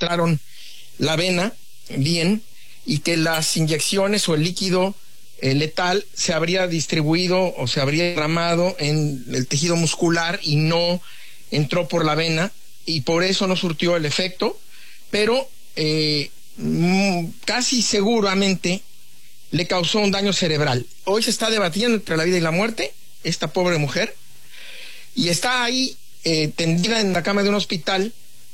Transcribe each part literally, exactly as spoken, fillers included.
encontraron la vena bien y que las inyecciones o el líquido eh, letal se habría distribuido o se habría derramado en el tejido muscular y no entró por la vena y por eso no surtió el efecto, pero eh, casi seguramente le causó un daño cerebral. Hoy se está debatiendo entre la vida y la muerte esta pobre mujer y está ahí eh, tendida en la cama de un hospital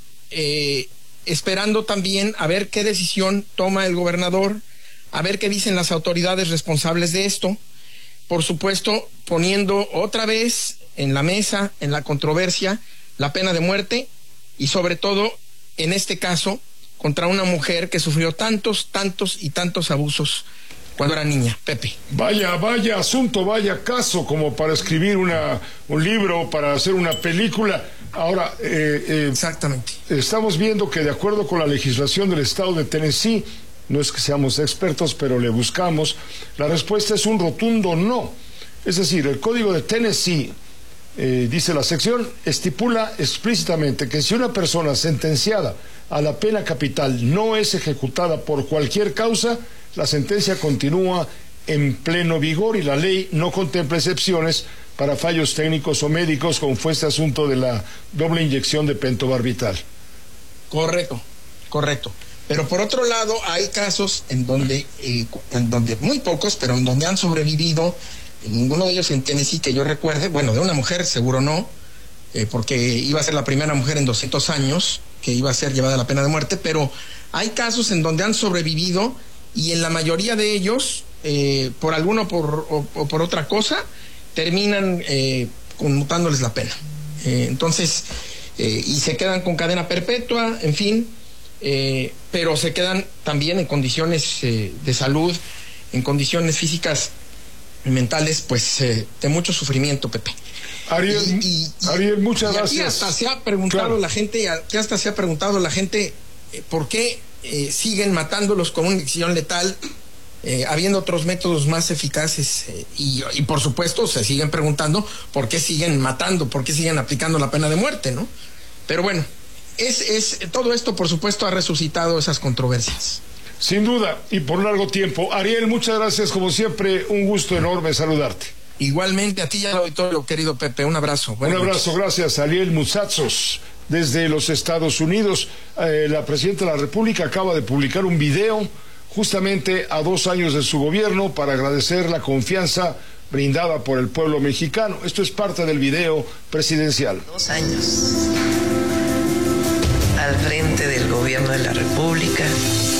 eh, esperando también a ver qué decisión toma el gobernador, a ver qué dicen las autoridades responsables de esto, por supuesto poniendo otra vez en la mesa, en la controversia, la pena de muerte y sobre todo en este caso contra una mujer que sufrió tantos, tantos y tantos abusos cuando era niña. Pepe. Vaya, vaya asunto, vaya caso, como para escribir una, un libro, para hacer una película. Ahora, eh, eh, exactamente. Estamos viendo que de acuerdo con la legislación del estado de Tennessee, no es que seamos expertos, pero le buscamos, la respuesta es un rotundo no. Es decir, el código de Tennessee, eh, dice la sección, estipula explícitamente que si una persona sentenciada a la pena capital no es ejecutada por cualquier causa, la sentencia continúa en pleno vigor y la ley no contempla excepciones para fallos técnicos o médicos, como fue este asunto de la doble inyección de pentobarbital. Correcto, correcto. Pero por otro lado, hay casos en donde, eh, en donde muy pocos, pero en donde han sobrevivido, ninguno de ellos en Tennessee que yo recuerde, bueno, de una mujer seguro no, eh, porque iba a ser la primera mujer en doscientos años que iba a ser llevada a la pena de muerte, pero hay casos en donde han sobrevivido y en la mayoría de ellos, eh, por alguno por, o, o por otra cosa, terminan eh, conmutándoles la pena. Eh, entonces, eh, y se quedan con cadena perpetua, en fin, eh, pero se quedan también en condiciones eh, de salud, en condiciones físicas y mentales, pues, eh, de mucho sufrimiento, Pepe. Ariel, y, y, y, Ariel muchas y aquí gracias. hasta se ha preguntado claro. la gente, aquí hasta se ha preguntado la gente eh, por qué eh, siguen matándolos con una inyección letal, eh, habiendo otros métodos más eficaces, eh, y, y por supuesto se siguen preguntando por qué siguen matando, por qué siguen aplicando la pena de muerte, ¿no? Pero bueno, es, es todo esto por supuesto ha resucitado esas controversias. Sin duda, y por largo tiempo. Ariel, muchas gracias, como siempre, un gusto enorme saludarte. Igualmente a ti y al auditorio, querido Pepe, un abrazo. Un abrazo, gracias. Ariel Mutsatsos, desde los Estados Unidos. Eh, la Presidenta de la República acaba de publicar un video justamente a dos años de su gobierno para agradecer la confianza brindada por el pueblo mexicano. Esto es parte del video presidencial. Dos años al frente del gobierno de la República.